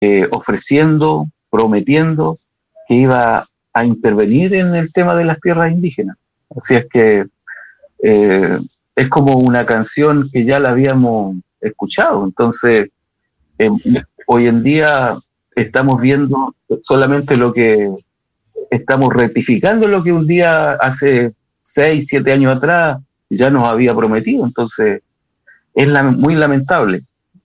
ofreciendo, prometiendo que iba a intervenir en el tema de las tierras indígenas. Así es que es como una canción que ya la habíamos escuchado. Entonces, hoy en día estamos viendo solamente lo que estamos rectificando, lo que un día hace 6, 7 años atrás ya nos había prometido. Entonces, es muy lamentable.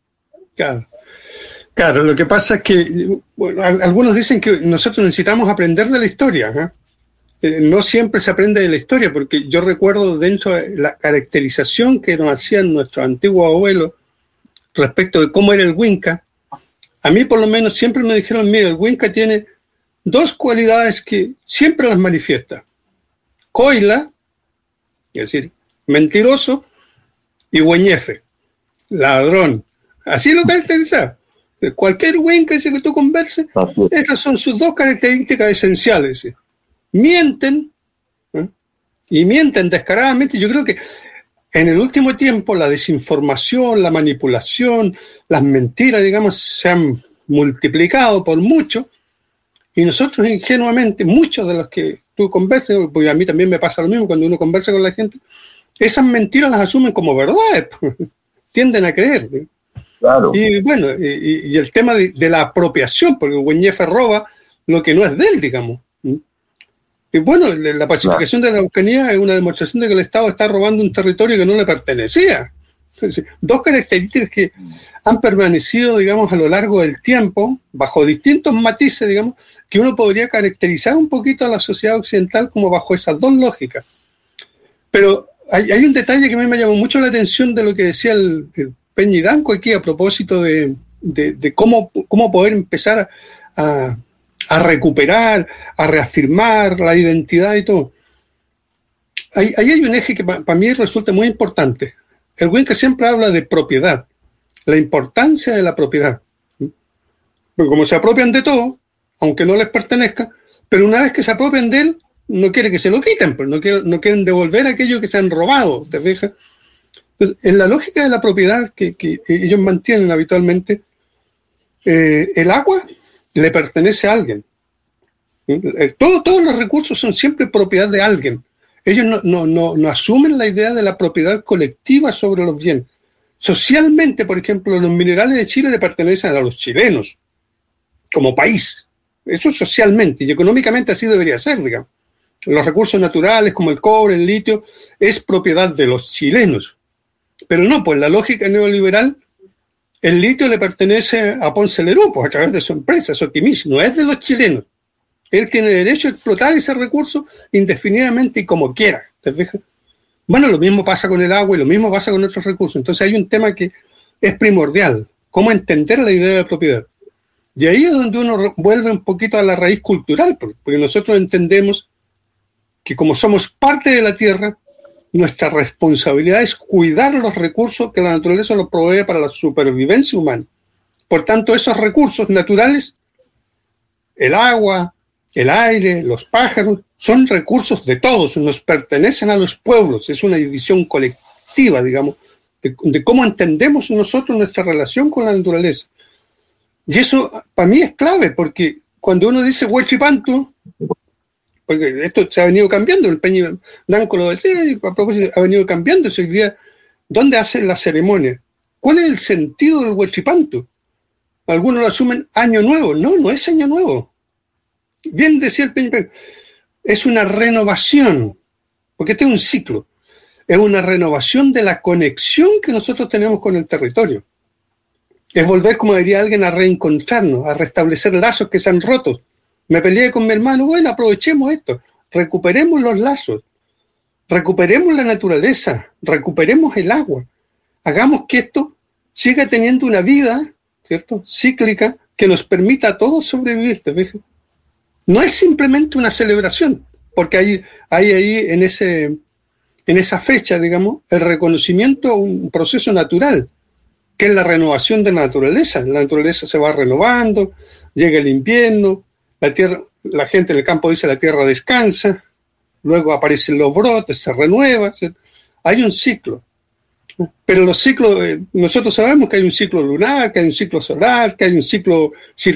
Claro, lo que pasa es que algunos dicen que nosotros necesitamos aprender de la historia, ¿eh? No siempre se aprende de la historia, porque yo recuerdo dentro de la caracterización que nos hacían nuestros antiguos abuelos respecto de cómo era el Winca. A mí por lo menos siempre me dijeron, mira, el Winca tiene 2 cualidades que siempre las manifiesta: coila, es decir, mentiroso, y hueñefe, ladrón. Así lo caracteriza. Cualquier Winca que tú converses, esas son sus 2 características esenciales. Mienten, ¿eh? Y mienten descaradamente. Yo creo que en el último tiempo la desinformación, la manipulación, las mentiras, digamos, se han multiplicado por mucho, y nosotros ingenuamente, muchos de los que tú conversas, porque a mí también me pasa lo mismo cuando uno conversa con la gente, esas mentiras las asumen como verdad, tienden a creer, ¿eh? Claro. Y bueno, y el tema de la apropiación, porque Hueñefe roba lo que no es de él, digamos. Y bueno, la pacificación de la Araucanía es una demostración de que el Estado está robando un territorio que no le pertenecía. Entonces, 2 características que han permanecido, digamos, a lo largo del tiempo, bajo distintos matices, digamos, que uno podría caracterizar un poquito a la sociedad occidental como bajo esas 2 lógicas. Pero hay un detalle que a mí me llamó mucho la atención de lo que decía el Peñidanco aquí a propósito de cómo poder empezar a recuperar, a reafirmar la identidad y todo. Ahí hay un eje que para mí resulta muy importante. El Winca siempre habla de propiedad, la importancia de la propiedad. Porque como se apropian de todo, aunque no les pertenezca, pero una vez que se apropian de él, no quiere que se lo quiten, pues no quieren devolver aquello que se han robado, ¿te fijas? Entonces, en la lógica de la propiedad que ellos mantienen habitualmente, el agua le pertenece a alguien. Todos los recursos son siempre propiedad de alguien. Ellos no asumen la idea de la propiedad colectiva sobre los bienes. Socialmente, por ejemplo, los minerales de Chile le pertenecen a los chilenos, como país. Eso socialmente y económicamente así debería ser, digamos. Los recursos naturales como el cobre, el litio, es propiedad de los chilenos. Pero no, pues la lógica neoliberal, el litio le pertenece a Ponce Lerú, pues a través de su empresa, Soquimich, no es de los chilenos. Él tiene derecho a explotar ese recurso indefinidamente y como quiera, ¿te fijas? Bueno, lo mismo pasa con el agua y lo mismo pasa con otros recursos. Entonces hay un tema que es primordial, cómo entender la idea de propiedad. Y ahí es donde uno vuelve un poquito a la raíz cultural, porque nosotros entendemos que como somos parte de la tierra, nuestra responsabilidad es cuidar los recursos que la naturaleza nos provee para la supervivencia humana. Por tanto, esos recursos naturales, el agua, el aire, los pájaros, son recursos de todos, nos pertenecen a los pueblos, es una división colectiva, digamos, de cómo entendemos nosotros nuestra relación con la naturaleza. Y eso para mí es clave, porque cuando uno dice Huachipantu, porque esto se ha venido cambiando, el Peñidanco lo decía, y a propósito ha venido cambiando ese día, ¿dónde hacen la ceremonia? ¿Cuál es el sentido del Huachipantu? Algunos lo asumen Año Nuevo, no es Año Nuevo. Bien decía el Peñidanco, es una renovación, porque este es un ciclo, es una renovación de la conexión que nosotros tenemos con el territorio. Es volver, como diría alguien, a reencontrarnos, a restablecer lazos que se han roto. Me peleé con mi hermano, bueno, aprovechemos esto, recuperemos los lazos, recuperemos la naturaleza, recuperemos el agua, hagamos que esto siga teniendo una vida, ¿cierto?, cíclica, que nos permita a todos sobrevivir, ¿te fijas? No es simplemente una celebración, porque hay ahí en esa fecha, digamos, el reconocimiento a un proceso natural, que es la renovación de la naturaleza. La naturaleza se va renovando, llega el invierno, la tierra, la gente en el campo dice la tierra descansa, luego aparecen los brotes, se renueva, ¿cierto? Hay un ciclo. Pero los ciclos, nosotros sabemos que hay un ciclo lunar, que hay un ciclo solar, que hay un ciclo